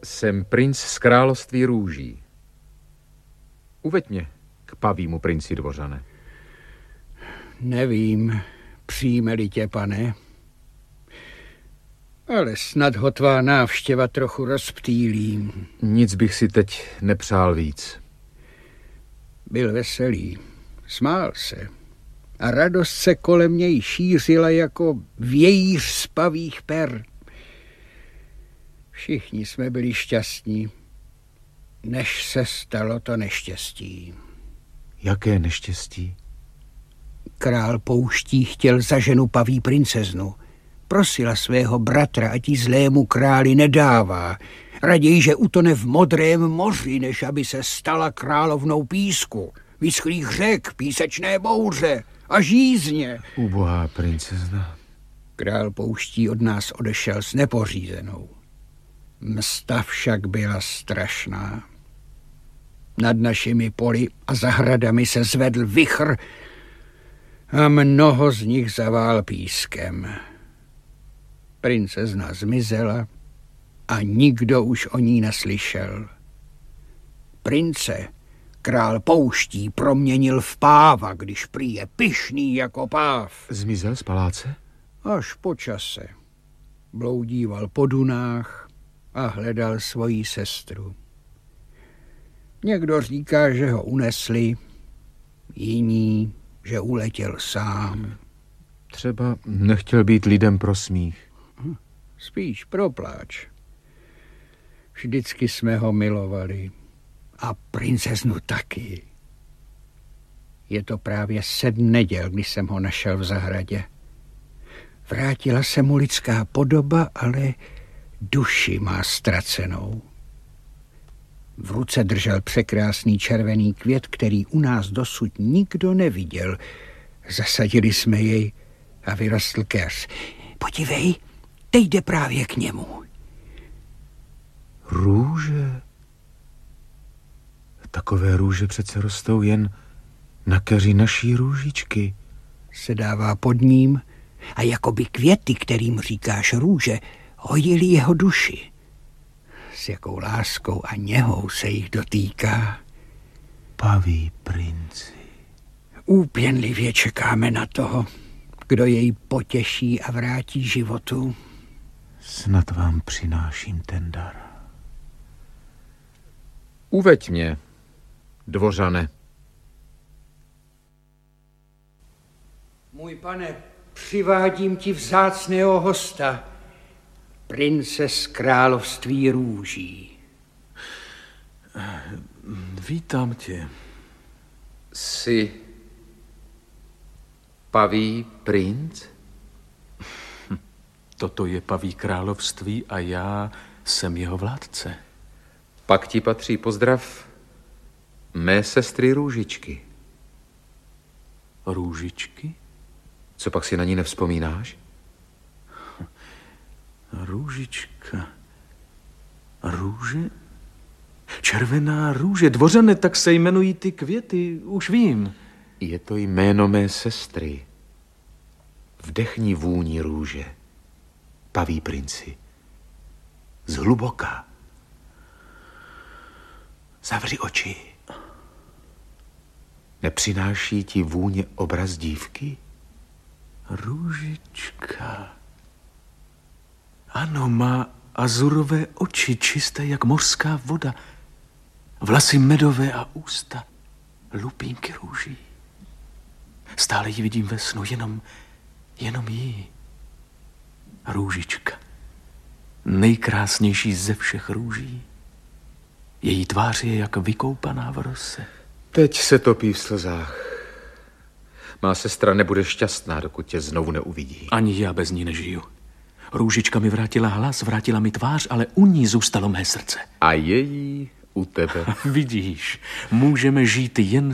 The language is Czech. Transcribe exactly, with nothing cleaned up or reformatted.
Jsem princ z království růží. Uveď mě k pavýmu princi, dvořane. Nevím, přijme-li tě, pane, ale snad ho tvá návštěva trochu rozptýlí. Nic bych si teď nepřál víc. Byl veselý, smál se a radost se kolem něj šířila jako vějíř z pavých per. Všichni jsme byli šťastní, než se stalo to neštěstí. Jaké neštěstí? Král pouští chtěl za ženu paví princeznu. Prosila svého bratra, ať jí zlému králi nedává. Raději, že utone v modrém moři, než aby se stala královnou písku, vyschlých řek, písečné bouře a žízně. Ubohá princezna. Král pouští od nás odešel s nepořízenou. Msta však byla strašná. Nad našimi poli a zahradami se zvedl vichr a mnoho z nich zavál pískem. Princezna zmizela a nikdo už o ní neslyšel. Prince král pouští proměnil v páva, když prý je pyšný jako páv. Zmizel z paláce? Až po čase. Bloudíval po dunách a hledal svoji sestru. Někdo říká, že ho unesli, jiní, že uletěl sám. Třeba nechtěl být lidem pro smích. Spíš pro pláč. Vždycky jsme ho milovali. A princeznu taky. Je to právě sedm neděl, kdy jsem ho našel v zahradě. Vrátila se mu lidská podoba, ale duši má ztracenou. V ruce držel překrásný červený květ, který u nás dosud nikdo neviděl. Zasadili jsme jej a vyrostl keř. Podívej, teď jde právě k němu. Růže? Takové růže přece rostou jen na keři naší růžičky. Se dává pod ním a jakoby květy, kterým říkáš růže, hojili jeho duši. S jakou láskou a něhou se jich dotýká. Paví princi. Úpěnlivě čekáme na toho, kdo jej potěší a vrátí životu. Snad vám přináším ten dar. Uveď mě, dvořane. Můj pane, přivádím ti vzácného hosta, prince z království růží. Vítám tě. Jsi paví princ? Toto je paví království a já jsem jeho vládce. Pak ti patří pozdrav mé sestry Růžičky. Růžičky? Co pak si na ní nevzpomínáš? Růžička. Růže? Červená růže. Dvořane, tak se jmenují ty květy, už vím. Je to jméno mé sestry. Vdechni vůni růže, paví princi. Zhluboka. Zavři oči. Nepřináší ti vůně obraz dívky? Růžička. Ano, má azurové oči, čisté jak mořská voda. Vlasy medové a ústa, lupínky růží. Stále ji vidím ve snu, jenom, jenom jí. Růžička. Nejkrásnější ze všech růží. Její tvář je jak vykoupaná v rose. Teď se topí v slzách. Má sestra nebude šťastná, dokud tě znovu neuvidí. Ani já bez ní nežiju. Růžička mi vrátila hlas, vrátila mi tvář, ale u ní zůstalo mé srdce. A její u tebe. Vidíš, můžeme žít jen